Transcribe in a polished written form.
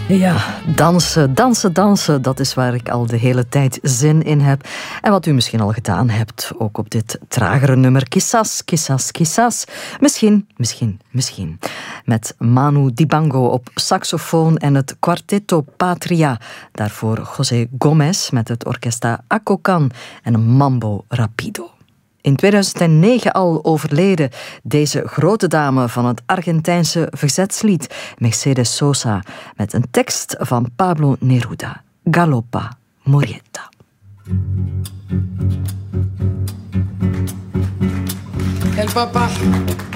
Ja, dansen, dansen, dansen, dat is waar ik al de hele tijd zin in heb. En wat u misschien al gedaan hebt, ook op dit tragere nummer. Quizás, quizás, quizás. Misschien. Met Manu Dibango op saxofoon en het Quarteto Patria. Daarvoor José Gomez met het Orquesta Acocan en een Mambo Rapido. In 2009 al overleden deze grote dame van het Argentijnse verzetslied, Mercedes Sosa, met een tekst van Pablo Neruda, Galopa Morietta. El papá